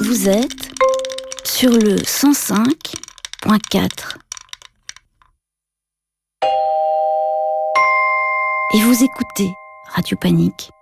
Vous êtes sur le 105.4 et vous écoutez Radio Panique.